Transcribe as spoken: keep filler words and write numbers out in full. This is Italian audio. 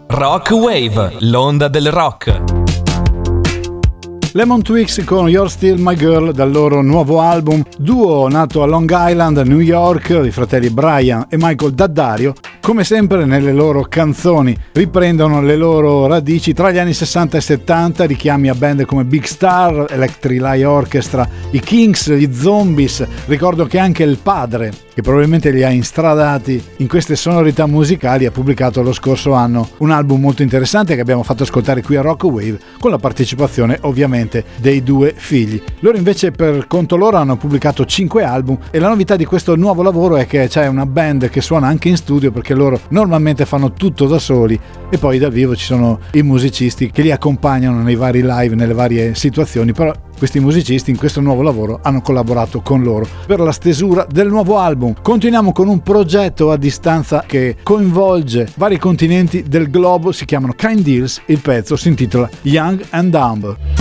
Rock Wave, l'onda del rock. Lemon Twigs con You're Still My Girl dal loro nuovo album, duo nato a Long Island, New York, i fratelli Brian e Michael Daddario. Come sempre nelle loro canzoni riprendono le loro radici tra gli anni sessanta e settanta, richiami a band come Big Star, Electric Light Orchestra, i Kings, gli Zombies. Ricordo che anche il padre, che probabilmente li ha instradati in queste sonorità musicali, ha pubblicato lo scorso anno un album molto interessante che abbiamo fatto ascoltare qui a Rock Wave, con la partecipazione ovviamente dei due figli. Loro invece per conto loro hanno pubblicato cinque album e la novità di questo nuovo lavoro è che c'è una band che suona anche in studio, perché loro normalmente fanno tutto da soli e poi dal vivo ci sono i musicisti che li accompagnano nei vari live, nelle varie situazioni, però questi musicisti in questo nuovo lavoro hanno collaborato con loro per la stesura del nuovo album. Continuiamo con un progetto a distanza che coinvolge vari continenti del globo, si chiamano Kind Deals, il pezzo si intitola Young and Dumb.